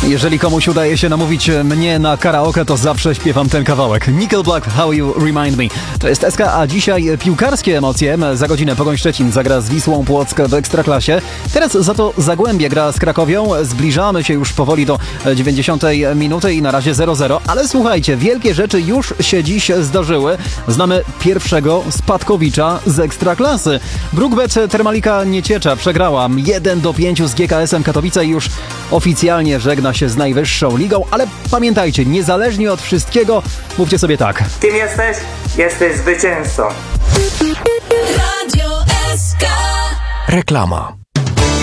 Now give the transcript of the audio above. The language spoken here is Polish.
Jeżeli komuś udaje się namówić mnie na karaoke, to zawsze śpiewam ten kawałek. Nickelback, How You Remind Me. To jest SK, a dzisiaj piłkarskie emocje. Za godzinę Pogoń Szczecin zagra z Wisłą Płock w Ekstraklasie. Teraz za to Zagłębie gra z Krakowią. Zbliżamy się już powoli do 90 minuty i na razie 0-0. Ale słuchajcie, wielkie rzeczy już się dziś zdarzyły. Znamy pierwszego spadkowicza z Ekstraklasy. Brukbet Termalika Nieciecza przegrała 1-5 z GKS-em Katowice i już oficjalnie żegna się z najwyższą ligą, ale pamiętajcie, niezależnie od wszystkiego, mówcie sobie tak. Kim jesteś? Jesteś zwycięzcą. Radio SK. Reklama.